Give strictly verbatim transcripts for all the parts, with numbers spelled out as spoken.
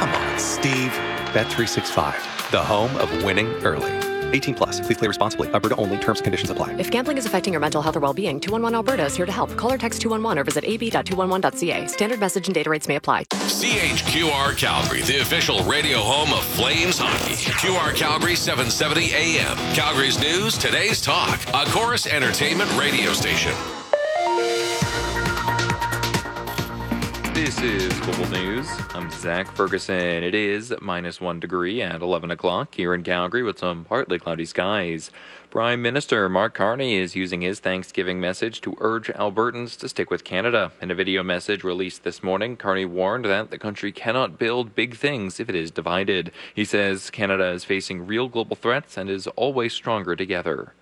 Come on, Steve. Bet three sixty-five, the home of winning early. eighteen plus. Please play responsibly. Alberta only. Terms and conditions apply. If gambling is affecting your mental health or well-being, two one one Alberta is here to help. Call or text two one one or visit a b dot two one one dot c a. Standard message and data rates may apply. C H Q R Calgary, the official radio home of Flames hockey. Q R Calgary, seven seventy A M. Calgary's news, today's talk. A Chorus Entertainment radio station. This is Global News. I'm Zach Ferguson. It is minus one degree at eleven o'clock here in Calgary with some partly cloudy skies. Prime Minister Mark Carney is using his Thanksgiving message to urge Albertans to stick with Canada. In a video message released this morning, Carney warned that the country cannot build big things if it is divided. He says Canada is facing real global threats and is always stronger together.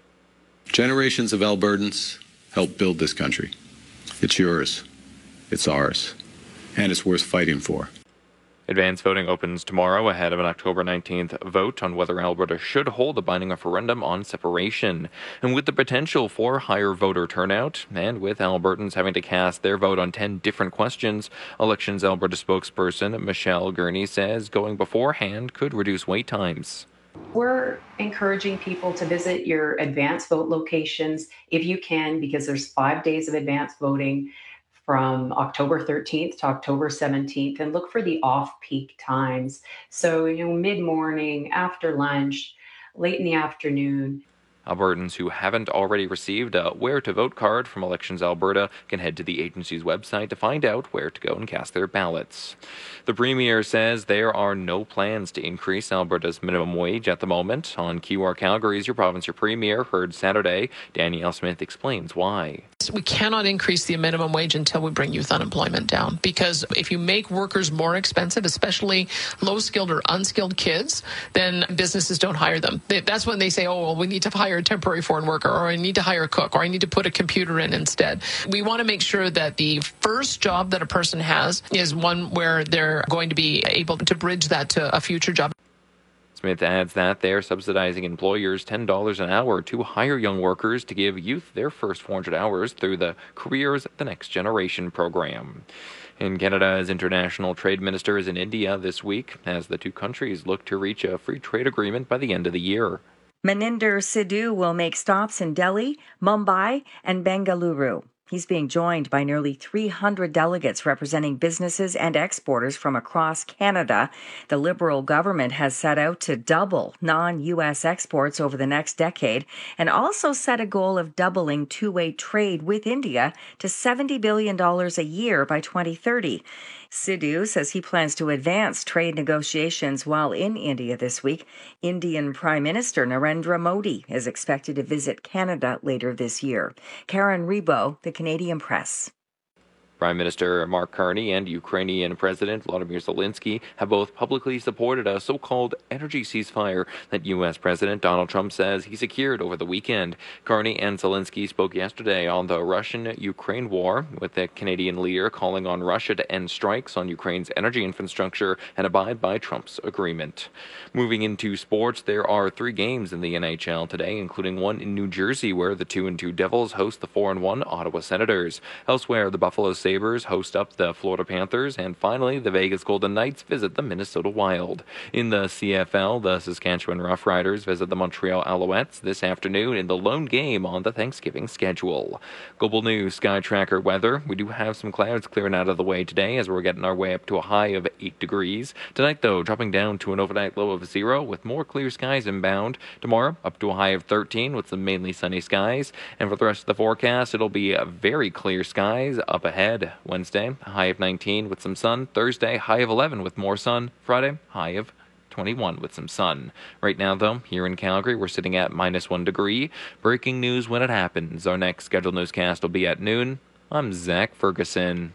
Generations of Albertans helped build this country. It's yours. It's ours, and it's worth fighting for. Advance voting opens tomorrow ahead of an October nineteenth vote on whether Alberta should hold a binding referendum on separation. And with the potential for higher voter turnout, and with Albertans having to cast their vote on ten different questions, Elections Alberta spokesperson Michelle Gurney says going beforehand could reduce wait times. We're encouraging people to visit your advance vote locations if you can, because there's five days of advance voting from October thirteenth to October seventeenth, and look for the off-peak times. So, you know, mid-morning, after lunch, late in the afternoon. Albertans who haven't already received a Where to Vote card from Elections Alberta can head to the agency's website to find out where to go and cast their ballots. The Premier says there are no plans to increase Alberta's minimum wage at the moment. On Q R Calgary's Your Province, Your Premier heard Saturday. Danielle Smith explains why. We cannot increase the minimum wage until we bring youth unemployment down, because if you make workers more expensive, especially low-skilled or unskilled kids, then businesses don't hire them. That's when they say, oh, well, we need to hire a temporary foreign worker, or I need to hire a cook, or I need to put a computer in instead. We want to make sure that the first job that a person has is one where they're going to be able to bridge that to a future job. Smith adds that they're subsidizing employers ten dollars an hour to hire young workers to give youth their first four hundred hours through the Careers the Next Generation program. And Canada's international trade minister is in India this week as the two countries look to reach a free trade agreement by the end of the year. Maninder Sidhu will make stops in Delhi, Mumbai, and Bengaluru. He's being joined by nearly three hundred delegates representing businesses and exporters from across Canada. The Liberal government has set out to double non-U S exports over the next decade and also set a goal of doubling two-way trade with India to seventy billion dollars a year by twenty thirty. Sidhu says he plans to advance trade negotiations while in India this week. Indian Prime Minister Narendra Modi is expected to visit Canada later this year. Karen Rebo, The Canadian Press. Prime Minister Mark Carney and Ukrainian President Volodymyr Zelensky have both publicly supported a so-called energy ceasefire that U S. President Donald Trump says he secured over the weekend. Carney and Zelensky spoke yesterday on the Russian-Ukraine war, with the Canadian leader calling on Russia to end strikes on Ukraine's energy infrastructure and abide by Trump's agreement. Moving into sports, there are three games in the N H L today, including one in New Jersey where the two and two Devils host the four and one Ottawa Senators. Elsewhere, the Buffalo Sabres host up the Florida Panthers, and finally, the Vegas Golden Knights visit the Minnesota Wild. In the C F L, the Saskatchewan Roughriders visit the Montreal Alouettes this afternoon in the lone game on the Thanksgiving schedule. Global News Sky Tracker weather. We do have some clouds clearing out of the way today as we're getting our way up to a high of eight degrees. Tonight, though, dropping down to an overnight low of zero with more clear skies inbound. Tomorrow, up to a high of thirteen with some mainly sunny skies. And for the rest of the forecast, it'll be very clear skies up ahead. Wednesday, a high of nineteen with some sun. Thursday, high of eleven with more sun. Friday, high of twenty-one with some sun. Right now, though, here in Calgary, we're sitting at minus one degree. Breaking news when it happens. Our next scheduled newscast will be at noon. I'm Zach Ferguson.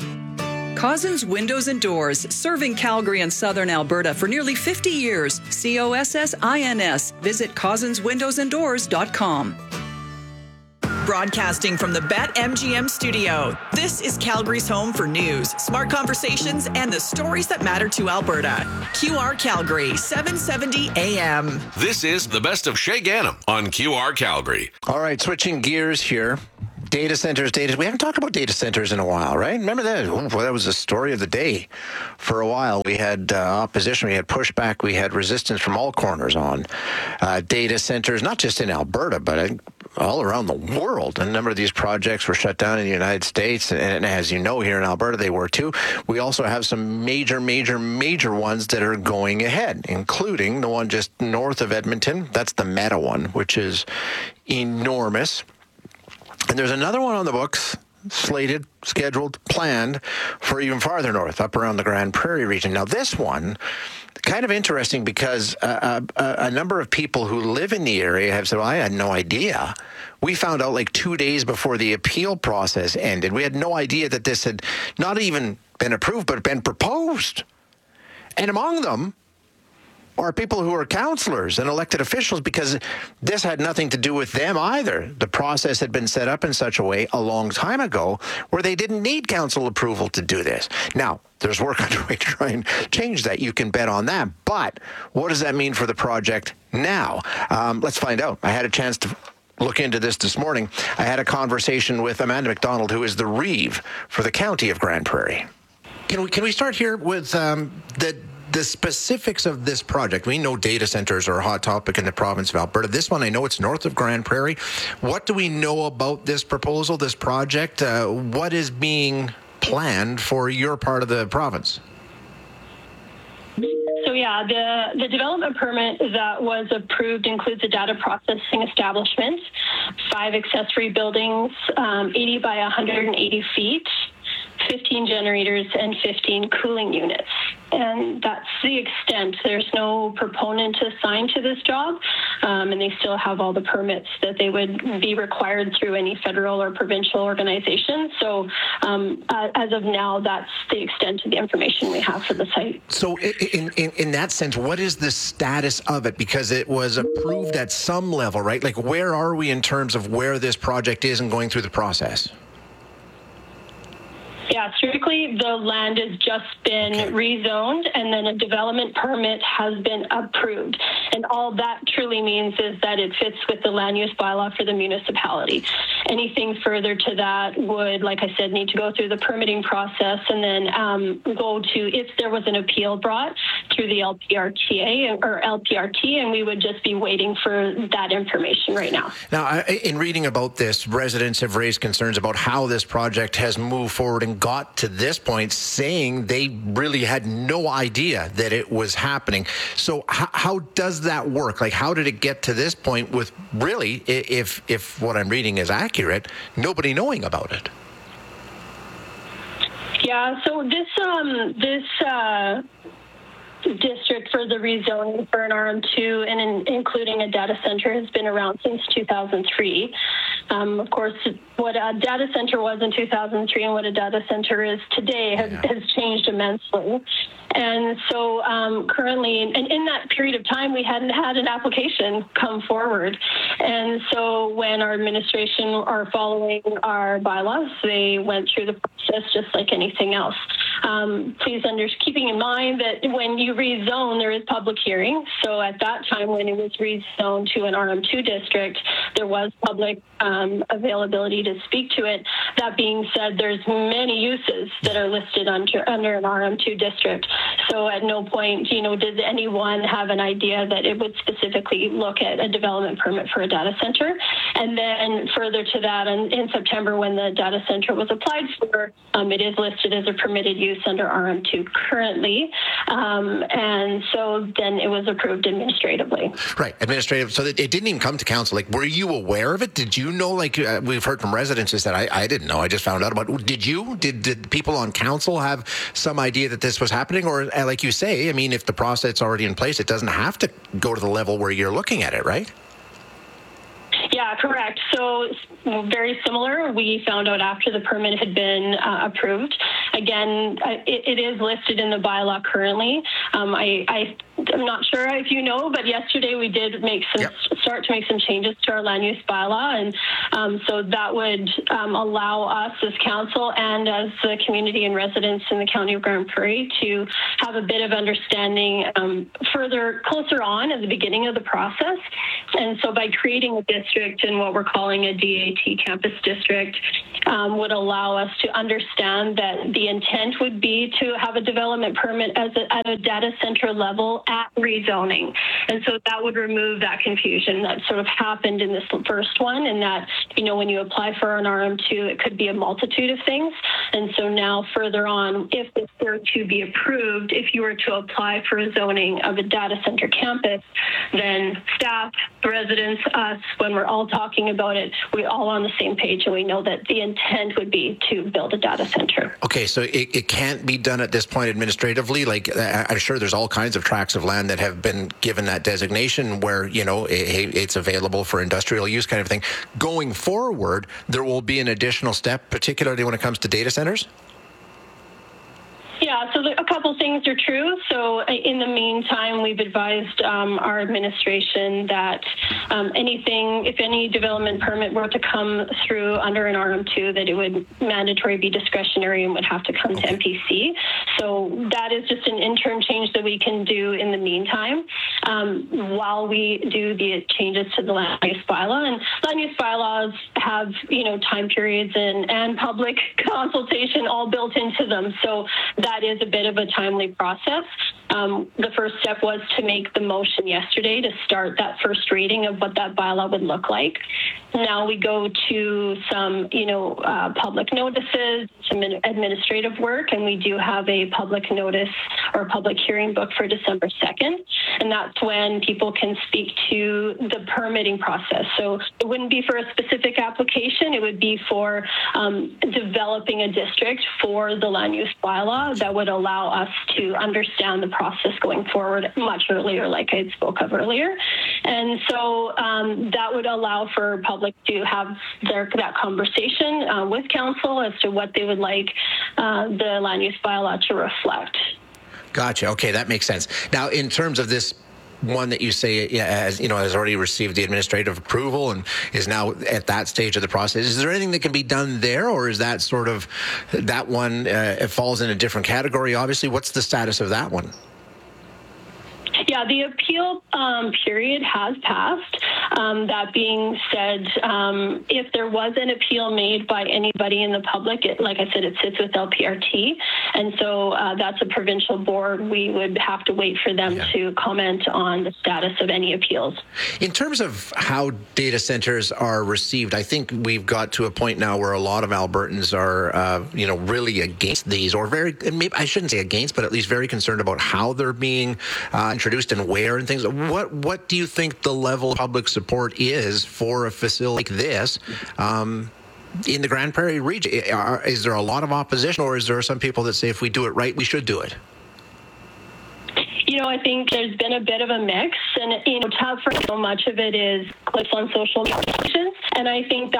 Cozzens Windows and Doors, serving Calgary and southern Alberta for nearly fifty years. C O S S I N S. Visit cozzens windows and doors dot com. Broadcasting from the BetMGM studio, this is Calgary's home for news, smart conversations, and the stories that matter to Alberta. Q R Calgary, seven seventy A M. This is the best of Shay Gannam on Q R Calgary. All right, switching gears here data centers, data. We haven't talked about data centers in a while, right? Remember that? Oh, boy, that was the story of the day. For a while, we had uh, opposition, we had pushback, we had resistance from all corners on uh, data centers, not just in Alberta, but I think all around the world. A number of these projects were shut down in the United States, and, and as you know, here in Alberta, they were too. We also have some major, major, major ones that are going ahead, including the one just north of Edmonton. That's the Meta one, which is enormous. And there's another one on the books, slated, scheduled, planned for even farther north, up around the Grand Prairie region. Now, this one, kind of interesting because uh, a, a number of people who live in the area have said, well, I had no idea. We found out like two days before the appeal process ended. We had no idea that this had not even been approved, but been proposed. And among them are people who are councillors and elected officials, because this had nothing to do with them either. The process had been set up in such a way a long time ago where they didn't need council approval to do this. Now, there's work underway to try and change that. You can bet on that. But what does that mean for the project now? Um, let's find out. I had a chance to look into this this morning. I had a conversation with Amanda McDonald, who is the Reeve for the County of Grand Prairie. Can we, can we start here with um, the The specifics of this project? We know data centers are a hot topic in the province of Alberta. This one, I know it's north of Grand Prairie. What do we know about this proposal, this project? Uh, what is being planned for your part of the province? So yeah, the, the development permit that was approved includes a data processing establishment, five accessory buildings, um, eighty by one hundred eighty feet, fifteen generators, and fifteen cooling units. And that's the extent. There's no proponent assigned to this job, um, and they still have all the permits that they would be required through any federal or provincial organization. So um, uh, as of now, that's the extent of the information we have for the site. So in, in, in that sense, what is the status of it? Because it was approved at some level, right? Like, where are we in terms of where this project is and going through the process? Yeah, strictly the land has just been okay. rezoned, and then a development permit has been approved. And all that truly means is that it fits with the land use bylaw for the municipality. Anything further to that would, like I said, need to go through the permitting process and then um, go to, if there was an appeal brought, through the L P R T A or L P R T, and we would just be waiting for that information right now. Now, in reading about this, residents have raised concerns about how this project has moved forward and got to this point, saying they really had no idea that it was happening. So how, how does that work? Like, how did it get to this point with really, if if what I'm reading is accurate, nobody knowing about it? Yeah, so this um this uh district for the rezoning for an R M two and in, including a data center has been around since two thousand three. Um, of course, what a data center was in two thousand three and what a data center is today has, yeah. has changed immensely. And so um, currently, and in that period of time, we hadn't had an application come forward. And so when our administration are following our bylaws, they went through the process just like anything else. Um, please under keeping in mind that when you rezone, there is public hearing. So at that time, when it was rezoned to an R M two district, there was public um, availability to speak to it. That being said, there's many uses that are listed under, under an R M two district. So at no point, you know, did anyone have an idea that it would specifically look at a development permit for a data center. And then further to that, in, in September, when the data center was applied for, um, it is listed as a permitted use under R M two currently. Um, and so then it was approved administratively. Right, administrative. So that it didn't even come to council. Like, were you aware of it? Did you know? Like, uh, we've heard from residents who said, I, I didn't know. I just found out about it. Did you? Did, did people on council have some idea that this was happening? Or, uh, like you say, I mean, if the process is already in place, it doesn't have to go to the level where you're looking at it, right? Yeah, correct. So very similar. We found out after the permit had been uh, approved. Again, it, it is listed in the bylaw currently. Um, I, I I'm not sure if you know, but yesterday we did make some Yep. start to make some changes to our land use bylaw, and um, so that would um, allow us as council and as the community and residents in the County of Grand Prairie to have a bit of understanding um, further closer on at the beginning of the process. And so by creating a district in what we're calling a D A T campus district um, would allow us to understand that the intent would be to have a development permit as a, at a data center level at rezoning. And so that would remove that confusion that sort of happened in this first one, and that, you know, when you apply for an R M two, it could be a multitude of things. And so now further on, if this were to be approved, if you were to apply for a zoning of a data center campus, then staff, residents, us, when we're all talking about it, we're all on the same page, and we know that the intent would be to build a data center. Okay, so it, it can't be done at this point administratively. Like, I'm sure there's all kinds of tracts of land that have been given that designation where, you know, it, it's available for industrial use kind of thing. Going forward, there will be an additional step, particularly when it comes to data centers? Yeah, so a couple things are true. So in the meantime, we've advised um, our administration that um, anything, if any development permit were to come through under an R M two, that it would mandatory be discretionary and would have to come to M P C. So that is just an interim change that we can do in the meantime um, while we do the changes to the land use bylaw. And land use bylaws have, you know, time periods and, and public consultation all built into them. So that That is a bit of a timely process. Um, the first step was to make the motion yesterday to start that first reading of what that bylaw would look like. Now we go to some, you know, uh, public notices, some administrative work, and we do have a public notice or public hearing booked for December second, and that's when people can speak to the permitting process. So it wouldn't be for a specific application; it would be for um, developing a district for the land use bylaw that would allow us to understand the process going forward much earlier, like I spoke of earlier. And so um, that would allow for public to have their, that conversation uh, with council as to what they would like uh, the land use bylaw to reflect. Gotcha. Okay, that makes sense. Now, in terms of this one that you say, yeah, has, you know, has already received the administrative approval and is now at that stage of the process, is there anything that can be done there, or is that sort of, that one, uh, it falls in a different category, obviously? What's the status of that one? Yeah, the appeal um, period has passed. Um, that being said, um, if there was an appeal made by anybody in the public, it, like I said, it sits with L P R T. And so uh, that's a provincial board. We would have to wait for them yeah. to comment on the status of any appeals. In terms of how data centers are received, I think we've got to a point now where a lot of Albertans are, uh, you know, really against these, or very, maybe I shouldn't say against, but at least very concerned about how they're being uh, introduced and where and things. What what do you think the level of public support is for a facility like this um, in the Grand Prairie region? Is there a lot of opposition, or is there some people that say if we do it right, we should do it? You know, I think there's been a bit of a mix, and, you know, tough for so much of it is clicks on social media. And I think that